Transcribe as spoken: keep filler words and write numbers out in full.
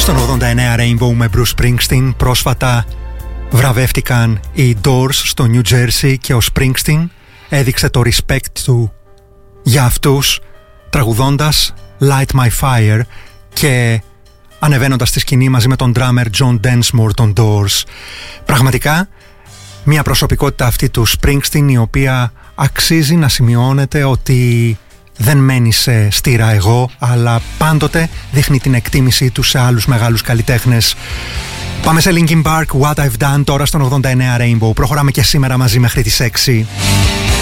Στον ογδόντα εννέα Rainbow με Bruce Springsteen. Πρόσφατα βραβεύτηκαν οι Doors στο New Jersey και ο Springsteen έδειξε το respect του για αυτούς τραγουδώντας Light My Fire και ανεβαίνοντας στη σκηνή μαζί με τον drummer John Densmore των Doors. Πραγματικά μια προσωπικότητα αυτή του Springsteen, η οποία αξίζει να σημειώνεται ότι δεν μένει σε στήρα εγώ, αλλά πάντοτε δείχνει την εκτίμησή του σε άλλους μεγάλους καλλιτέχνες. Πάμε σε Linkin Park, What I've Done, τώρα στον ογδόντα εννέα Rainbow. Προχωράμε και σήμερα μαζί μέχρι τις έξι.